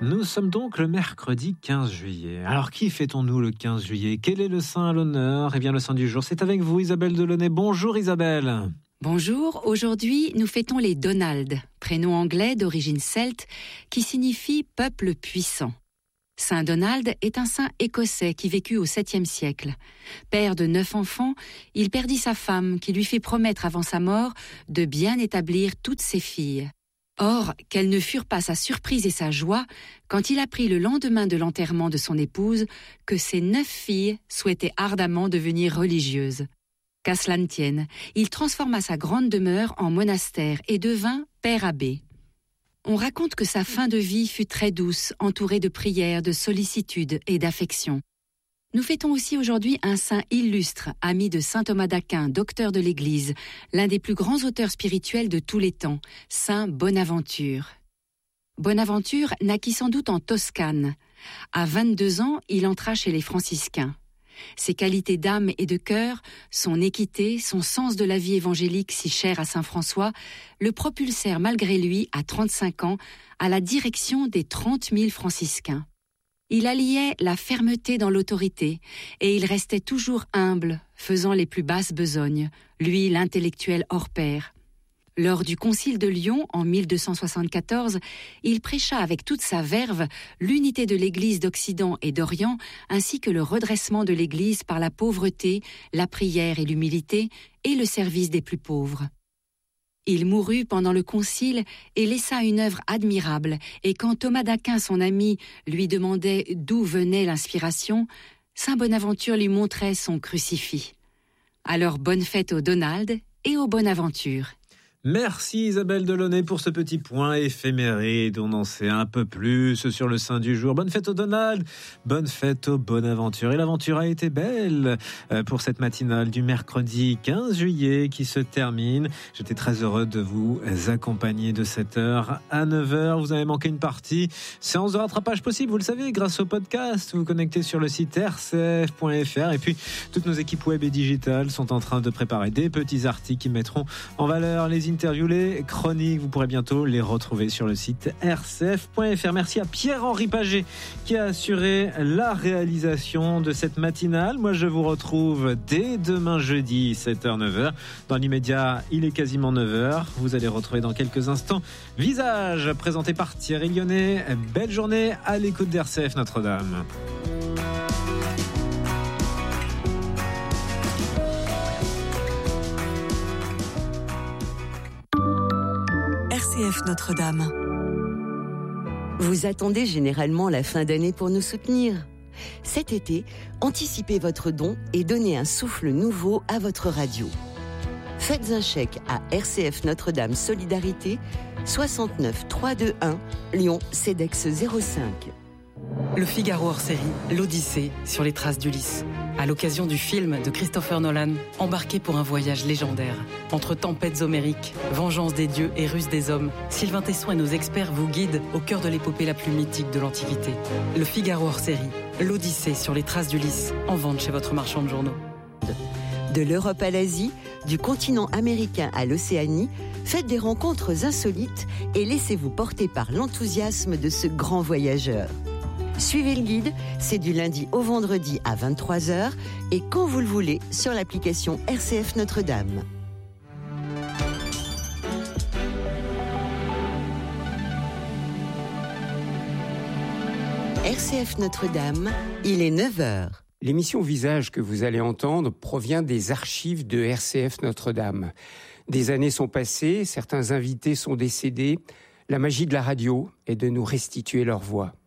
Nous sommes donc le mercredi 15 juillet. Alors, qui fêtons-nous le 15 juillet ? Quel est le saint à l'honneur ? Eh bien, le saint du jour, c'est avec vous, Isabelle Delaunay. Bonjour, Isabelle. Bonjour, aujourd'hui, nous fêtons les Donald, prénom anglais d'origine celte qui signifie « peuple puissant ». Saint Donald est un saint écossais qui vécut au 7e siècle. Père de 9 enfants, il perdit sa femme qui lui fit promettre avant sa mort de bien établir toutes ses filles. Or, quelles ne furent pas sa surprise et sa joie quand il apprit le lendemain de l'enterrement de son épouse que ses 9 filles souhaitaient ardemment devenir religieuses. Qu'à cela ne tienne, il transforma sa grande demeure en monastère et devint père abbé. On raconte que sa fin de vie fut très douce, entourée de prières, de sollicitude et d'affection. Nous fêtons aussi aujourd'hui un saint illustre, ami de saint Thomas d'Aquin, docteur de l'Église, l'un des plus grands auteurs spirituels de tous les temps, saint Bonaventure. Bonaventure naquit sans doute en Toscane. À 22 ans, il entra chez les franciscains. Ses qualités d'âme et de cœur, son équité, son sens de la vie évangélique si cher à saint François, le propulsèrent malgré lui, à 35 ans, à la direction des 30 000 franciscains. Il alliait la fermeté dans l'autorité et il restait toujours humble, faisant les plus basses besognes, lui l'intellectuel hors pair. Lors du concile de Lyon en 1274, il prêcha avec toute sa verve l'unité de l'Église d'Occident et d'Orient ainsi que le redressement de l'Église par la pauvreté, la prière et l'humilité et le service des plus pauvres. Il mourut pendant le concile et laissa une œuvre admirable, et quand Thomas d'Aquin, son ami, lui demandait d'où venait l'inspiration, saint Bonaventure lui montrait son crucifix. Alors bonne fête au Donald et au Bonaventure. Merci Isabelle Delaunay pour ce petit point éphéméride. On en sait un peu plus sur le saint du jour. Bonne fête au Donald, bonne fête au Bonaventure. Et l'aventure a été belle pour cette matinale du mercredi 15 juillet qui se termine. J'étais très heureux de vous accompagner de 7h à 9h. Vous avez manqué une partie. Séance de rattrapage possible, vous le savez, grâce au podcast. Vous vous connectez sur le site rcf.fr. Et puis, toutes nos équipes web et digitales sont en train de préparer des petits articles qui mettront en valeur les interviews, les chroniques. Vous pourrez bientôt les retrouver sur le site rcf.fr. Merci à Pierre-Henri Paget qui a assuré la réalisation de cette matinale. Moi, je vous retrouve dès demain jeudi, 7h-9h. Dans l'immédiat, il est quasiment 9h. Vous allez retrouver dans quelques instants Visage, présenté par Thierry Lyonnais. Belle journée à l'écoute d'RCF Notre-Dame. RCF Notre-Dame. Vous attendez généralement la fin d'année pour nous soutenir. Cet été, anticipez votre don et donnez un souffle nouveau à votre radio. Faites un chèque à RCF Notre-Dame Solidarité, 69 321 Lyon CEDEX 05. Le Figaro hors série, l'Odyssée sur les traces d'Ulysse. À l'occasion du film de Christopher Nolan, embarqué pour un voyage légendaire. Entre tempêtes homériques, vengeance des dieux et ruse des hommes, Sylvain Tesson et nos experts vous guident au cœur de l'épopée la plus mythique de l'Antiquité. Le Figaro hors série, l'Odyssée sur les traces d'Ulysse, en vente chez votre marchand de journaux. De l'Europe à l'Asie, du continent américain à l'Océanie, faites des rencontres insolites et laissez-vous porter par l'enthousiasme de ce grand voyageur. Suivez le guide, c'est du lundi au vendredi à 23h et quand vous le voulez sur l'application RCF Notre-Dame. RCF Notre-Dame, il est 9h. L'émission Visage que vous allez entendre provient des archives de RCF Notre-Dame. Des années sont passées, certains invités sont décédés. La magie de la radio est de nous restituer leur voix.